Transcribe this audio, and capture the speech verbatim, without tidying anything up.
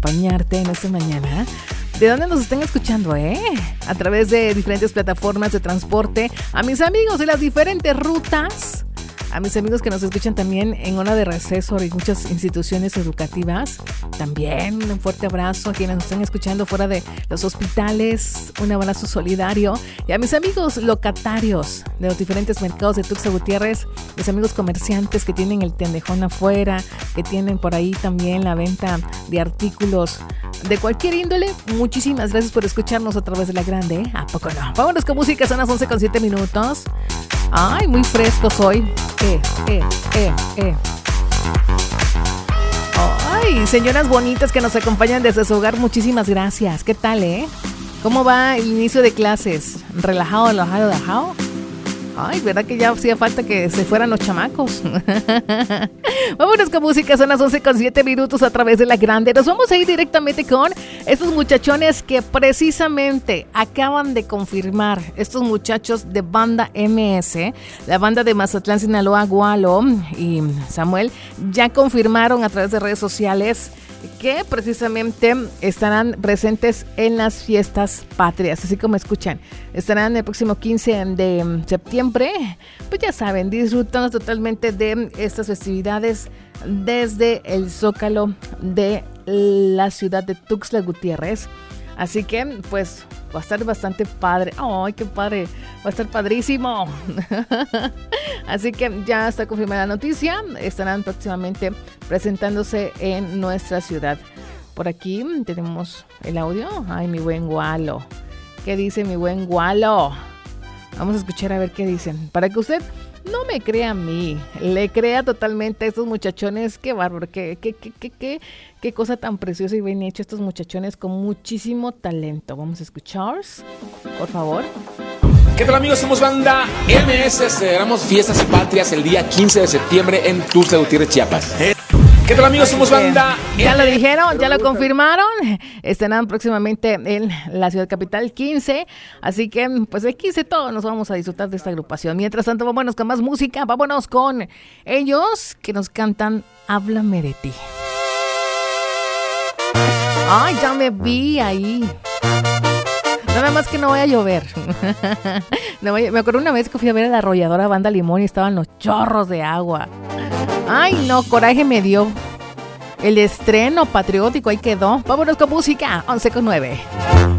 acompañarte en esta mañana. ¿De dónde nos están escuchando, eh? A través de diferentes plataformas de transporte. A mis amigos de las diferentes rutas. A mis amigos que nos escuchan también en hora de receso y muchas instituciones educativas. También un fuerte abrazo a quienes nos están escuchando fuera de los hospitales. Un abrazo solidario. Y a mis amigos locatarios de los diferentes mercados de Tuxtla Gutiérrez. Mis amigos comerciantes que tienen el tendejón afuera. Que tienen por ahí también la venta de artículos de cualquier índole. Muchísimas gracias por escucharnos a través de la grande, ¿eh? ¿A poco no? Vámonos con música, son las once con siete minutos. Ay, muy frescos hoy. Eh, eh, eh, eh. Ay, señoras bonitas que nos acompañan desde su hogar, muchísimas gracias. ¿Qué tal, eh? ¿Cómo va el inicio de clases? ¿Relajado, relajado, relajado? Ay, ¿verdad que ya hacía falta que se fueran los chamacos? Vámonos con música, son las once con siete minutos a través de la grande. Nos vamos a ir directamente con estos muchachones que precisamente acaban de confirmar, estos muchachos de Banda M S, la banda de Mazatlán, Sinaloa, Gualo y Samuel, ya confirmaron a través de redes sociales que precisamente estarán presentes en las fiestas patrias, así como escuchan, estarán el próximo quince de septiembre, pues ya saben, disfrutando totalmente de estas festividades desde el Zócalo de la ciudad de Tuxtla Gutiérrez. Así que, pues, va a estar bastante padre. ¡Ay, qué padre! Va a estar padrísimo. Así que ya está confirmada la noticia. Estarán próximamente presentándose en nuestra ciudad. Por aquí tenemos el audio. ¡Ay, mi buen Gualo! ¿Qué dice mi buen Gualo? Vamos a escuchar a ver qué dicen. Para que usted no me crea a mí, le crea totalmente a estos muchachones. Qué bárbaro, qué, qué, qué, qué, qué, qué cosa tan preciosa y bien hecha estos muchachones con muchísimo talento. Vamos a escuchar, por favor. ¿Qué tal, amigos? Somos Banda M S. Celebramos fiestas patrias el día quince de septiembre en Tuxtla Gutiérrez, Chiapas. ¿Qué tal, amigos? Somos Banda. Ya lo dijeron, ya lo confirmaron. Estarán próximamente en la ciudad capital quince. Así que, pues el quince todos nos vamos a disfrutar de esta agrupación. Mientras tanto, vámonos con más música. Vámonos con ellos que nos cantan Háblame de ti. Ay, ya me vi ahí. Nada más que no vaya a llover. No vaya, me acuerdo una vez que fui a ver a la arrolladora Banda Limón y estaban los chorros de agua. Ay, no, coraje me dio. El estreno patriótico ahí quedó. Vámonos con música, once con nueve.